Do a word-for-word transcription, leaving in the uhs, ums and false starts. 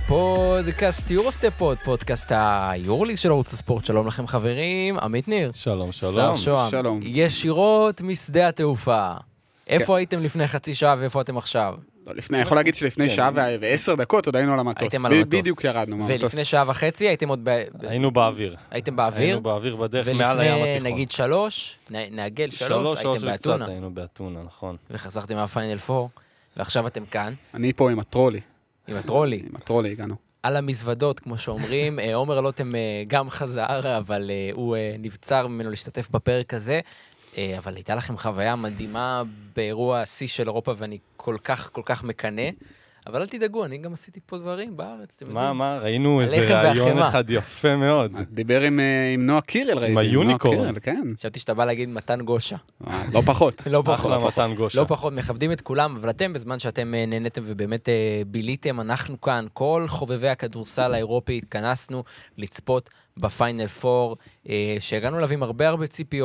פודקאסט יורוסטפות, פודקאסט היורליג של ערוץ הספורט. שלום לכם חברים, עמית ניר. שלום, שלום. שר שוהם. שלום. ישירות משדה התעופה. איפה הייתם לפני חצי שעה ואיפה אתם עכשיו? לפני, יכול להגיד שלפני שעה ועשר דקות עוד היינו על המטוס. הייתם על המטוס. בדיוק ירדנו מהמטוס. ולפני שעה וחצי הייתם עוד ב... היינו באוויר. הייתם באוויר? היינו באוויר בדרך מעל הים התיכון. ולפני נגיד שלוש, נעגל שלוש, הייתם באתונה. היינו באתונה, נכון. וחזרתם מהפיינל פור, ועכשיו אתם כאן. אני פה עם הטרולי. עם הטרולי. עם הטרולי הגענו. על המזוודות, כמו שאומרים. עומר לוטם גם חזר, אבל הוא נבצר ממנו להשתתף בפרק הזה. אבל הייתה לכם חוויה מדהימה באירוע השיא של אירופה, ואני כל כך, כל כך מקנה. אבל אל תדאגו, אני גם עשיתי פה דברים בארץ, אתם יודעים. מה, מה? ראינו איזה רעיון אחד יפה מאוד. דיבר עם נועה קירל, ראיתי. עם היוניקורן. כן. חשבתי שאתה בא להגיד מתן גושה. לא פחות. לא פחות. אחלה מתן גושה. לא פחות, מכבדים את כולם, אבל אתם, בזמן שאתם נהניתם ובאמת ביליתם, אנחנו כאן, כל חובבי הכדורסל האירופי, התכנסנו לצפות בפיינל פור, שהגענו אליו עם הרבה הרבה ציפיות.